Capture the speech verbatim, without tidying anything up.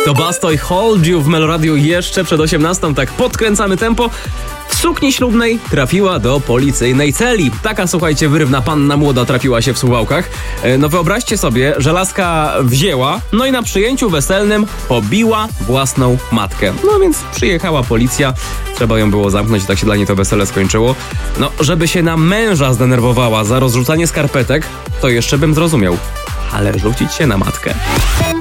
To Basto i Hold You w Meloradiu jeszcze przed osiemnastą, tak podkręcamy tempo. W sukni ślubnej trafiła do policyjnej celi. Taka, słuchajcie, wyrywna panna młoda trafiła się w Suwałkach. No wyobraźcie sobie, że laska wzięła, no i na przyjęciu weselnym pobiła własną matkę. No więc przyjechała policja, trzeba ją było zamknąć i tak się dla niej to wesele skończyło. No, żeby się na męża zdenerwowała za rozrzucanie skarpetek, to jeszcze bym zrozumiał. Ale rzucić się na matkę.